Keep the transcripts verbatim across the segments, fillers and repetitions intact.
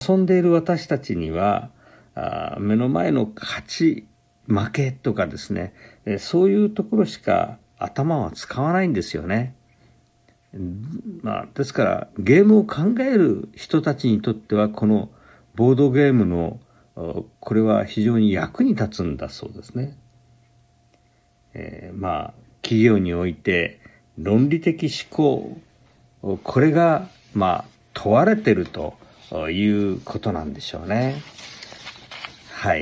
遊んでいる私たちにはあ目の前の勝ち負けとかですね、えそういうところしか頭は使わないんですよね。まあ、ですからゲームを考える人たちにとってはこのボードゲームのこれは非常に役に立つんだそうですね。えー、まあ企業において論理的思考、これがまあ問われてるということなんでしょうね。はい。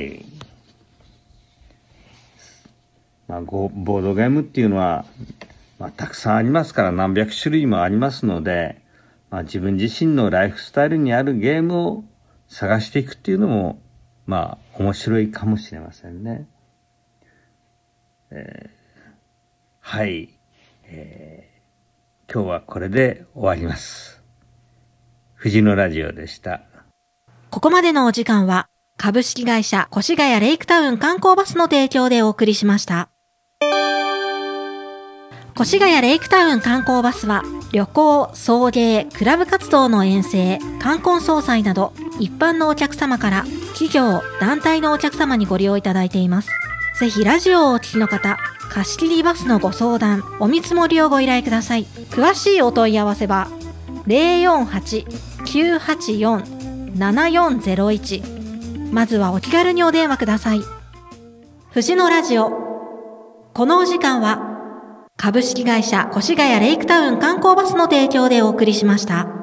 まあ、ボードゲームっていうのは、まあ、たくさんありますから何百種類もありますので、まあ、自分自身のライフスタイルにあるゲームを探していくっていうのもまあ面白いかもしれませんね。えー、はい、えー、今日はこれで終わります。藤野ラジオでした。 ここまでのお時間は株式会社越谷レイクタウン観光バスの提供でお送りしました。越谷レイクタウン観光バスは旅行、送迎、クラブ活動の遠征、冠婚葬祭など一般のお客様から企業、団体のお客様にご利用いただいています。ぜひラジオをお聞きの方、貸し切りバスのご相談、お見積もりをご依頼ください。詳しいお問い合わせは ゼロよんはち きゅうはちよん ななよんゼロいち まずはお気軽にお電話ください。藤野ラジオ、このお時間は株式会社越谷レイクタウン観光バスの提供でお送りしました。